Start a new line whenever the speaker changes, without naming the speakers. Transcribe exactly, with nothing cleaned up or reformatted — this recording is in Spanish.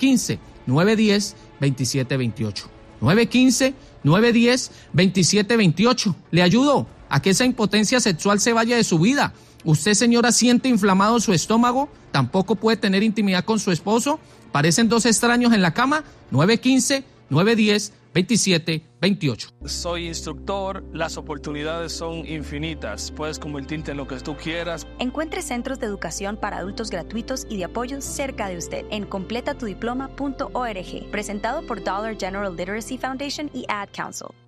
quince, nueve diez, veintisiete veintiocho. nueve quince, nueve diez, veintisiete veintiocho. Le ayudo a que esa impotencia sexual se vaya de su vida. Usted, señora, siente inflamado su estómago, tampoco puede tener intimidad con su esposo, parecen dos extraños en la cama. Nueve quince, nueve diez, veintisiete veintiocho.
Soy instructor, las oportunidades son infinitas, puedes convertirte en lo que tú quieras.
Encuentre centros de educación para adultos gratuitos y de apoyo cerca de usted en completa tu diploma punto org, presentado por Dollar General Literacy Foundation y Ad Council.